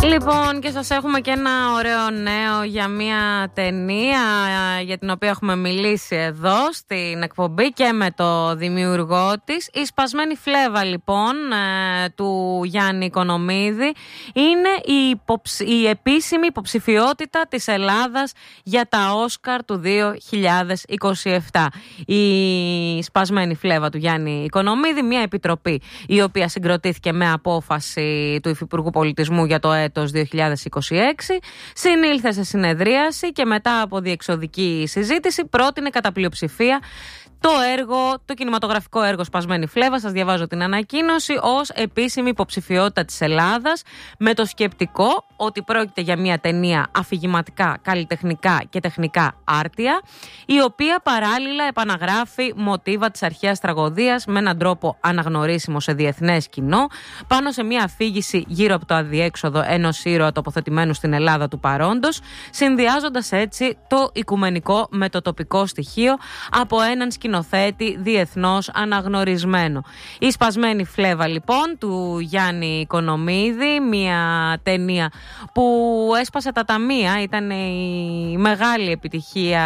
Λοιπόν, και σας έχουμε και ένα ωραίο νέο για μια ταινία για την οποία έχουμε μιλήσει εδώ στην εκπομπή και με το δημιουργό της. Η σπασμένη φλέβα λοιπόν του Γιάννη Οικονομίδη είναι η επίσημη υποψηφιότητα της Ελλάδας για τα Όσκαρ του 2027. Η σπασμένη φλέβα του Γιάννη Οικονομίδη, μια επιτροπή η οποία συγκροτήθηκε με απόφαση του Υφυπουργού Πολιτισμού για το έτος 2026, συνήλθε σε συνεδρίαση και μετά από διεξοδική συζήτηση πρότεινε κατά πλειοψηφία το έργο, το κινηματογραφικό έργο Σπασμένη φλέβα, σας διαβάζω την ανακοίνωση, ως επίσημη υποψηφιότητα της Ελλάδας, με το σκεπτικό ότι πρόκειται για μια ταινία αφηγηματικά, καλλιτεχνικά και τεχνικά άρτια, η οποία παράλληλα επαναγράφει μοτίβα της αρχαίας τραγωδίας με έναν τρόπο αναγνωρίσιμο σε διεθνές κοινό, πάνω σε μια αφήγηση γύρω από το αδιέξοδο ενός ήρωα τοποθετημένου στην Ελλάδα του παρόντος, συνδυάζοντας έτσι το οικουμενικό με το τοπικό στοιχείο από έναν σκηνοθέτη διεθνώς αναγνωρισμένο. Η Σπασμένη φλέβα λοιπόν του Γιάννη Οικονομίδη, μια ταινία που έσπασε τα ταμεία, ήταν η μεγάλη επιτυχία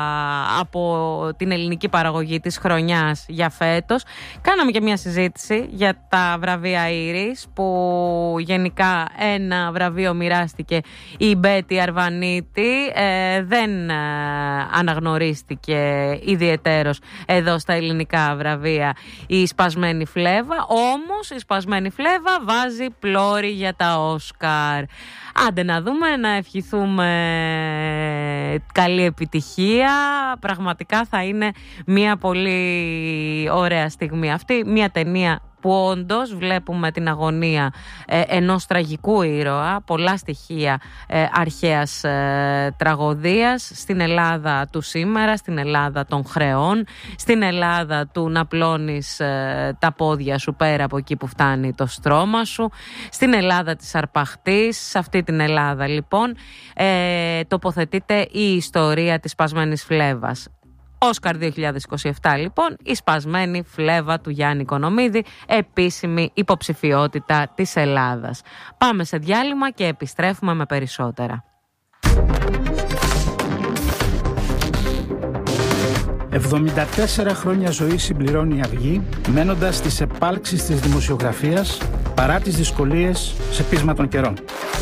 από την ελληνική παραγωγή της χρονιάς για φέτος. Κάναμε και μια συζήτηση για τα βραβεία Ήρης, που γενικά ένα βραβείο μοιράστηκε η Μπέτη Αρβανίτη, δεν αναγνωρίστηκε ιδιαιτέρως εδώ στα ελληνικά βραβεία η Σπασμένη φλέβα, όμως η Σπασμένη φλέβα βάζει πλώρη για τα Όσκαρ. Άντε να δούμε, να ευχηθούμε καλή επιτυχία. Πραγματικά θα είναι μια πολύ ωραία στιγμή αυτή, μια ταινία που όντως βλέπουμε την αγωνία ενός τραγικού ήρωα, πολλά στοιχεία αρχαίας τραγωδίας, στην Ελλάδα του σήμερα, στην Ελλάδα των χρεών, στην Ελλάδα του να πλώνεις τα πόδια σου πέρα από εκεί που φτάνει το στρώμα σου, στην Ελλάδα της αρπαχτής. Σε αυτή την Ελλάδα λοιπόν τοποθετείται η ιστορία της Σπασμένης φλέβας. Όσκαρ 2027 λοιπόν, η Σπασμένη φλέβα του Γιάννη Οικονομίδη, επίσημη υποψηφιότητα της Ελλάδας. Πάμε σε διάλειμμα και επιστρέφουμε με περισσότερα. 74 χρόνια ζωή συμπληρώνει η Αυγή, μένοντας στις επάλξεις της δημοσιογραφίας παρά τις δυσκολίες σε πείσμα των καιρών.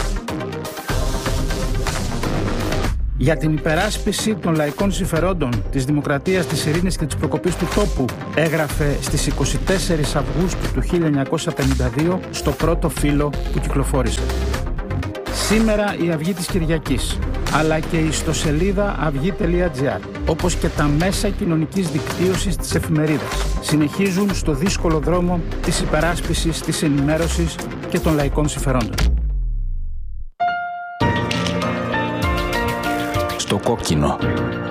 Για την υπεράσπιση των λαϊκών συμφερόντων, της δημοκρατίας, της ειρήνης και της προκοπής του τόπου, έγραφε στις 24 Αυγούστου του 1952 στο πρώτο φύλλο που κυκλοφόρησε. Σήμερα η Αυγή της Κυριακής, αλλά και η ιστοσελίδα αυγή.gr, όπως και τα μέσα κοινωνικής δικτύωσης της εφημερίδας, συνεχίζουν στο δύσκολο δρόμο της υπεράσπισης, της ενημέρωσης και των λαϊκών συμφερόντων. Στο κόκκινο.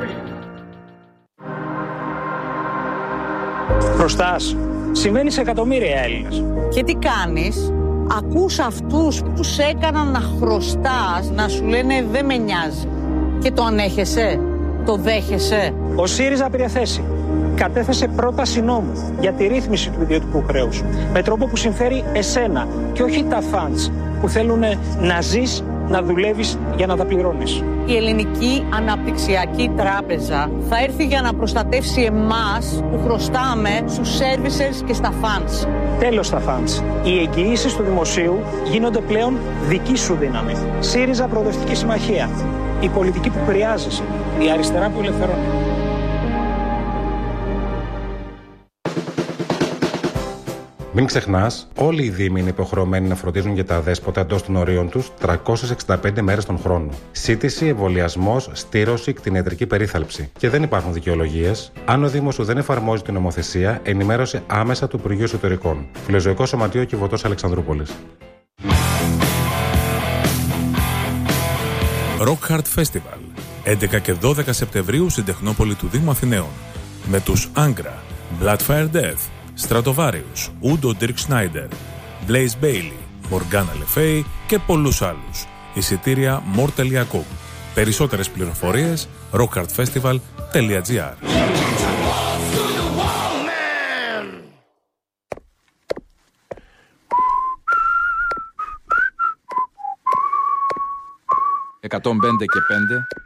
Χρωστάς. Συμβαίνει σε εκατομμύρια Έλληνες. Και τι κάνεις? Ακούς αυτούς που σε έκαναν να χρωστάς να σου λένε δεν με νοιάζει. Και το ανέχεσαι? Το δέχεσαι? Ο ΣΥΡΙΖΑ πήρε θέση. Κατέθεσε πρόταση νόμου για τη ρύθμιση του ιδιωτικού χρέους. Με τρόπο που συμφέρει εσένα και όχι τα φαντς που θέλουν να ζεις, να δουλεύεις για να τα πληρώνεις. Η Ελληνική Αναπτυξιακή Τράπεζα θα έρθει για να προστατεύσει εμάς που χρωστάμε στους servicers και στα funds. Τέλος στα funds. Οι εγγυήσεις του δημοσίου γίνονται πλέον δική σου δύναμη. ΣΥΡΙΖΑ Προοδευτική Συμμαχία. Η πολιτική που χρειάζεσαι. Η αριστερά που ελευθερώνει. Μην ξεχνάς, όλοι οι Δήμοι είναι υποχρεωμένοι να φροντίζουν για τα αδέσποτα εντός των ορίων τους 365 μέρες τον χρόνο. Σύντηση, εμβολιασμός, στήρωση, κτηνιατρική περίθαλψη. Και δεν υπάρχουν δικαιολογίες. Αν ο Δήμος σου δεν εφαρμόζει την νομοθεσία, ενημέρωσε άμεσα του Υπουργείου Εσωτερικών. Φιλοζωικό Σωματείο Κιβωτός Αλεξανδρούπολης. Rock Hard Festival, 11 και 12 Σεπτεμβρίου στην Τεχνόπολη του Δήμου Αθηναίων. Με τους Angra, Bloodfire Death, Stratovarius, Udo Dirk Schneider, Blaze Bailey, Morgana Le Fay και πολλούς άλλους. Εισιτήρια More.com. Περισσότερες πληροφορίες rockhartfestival.gr. 105 και 5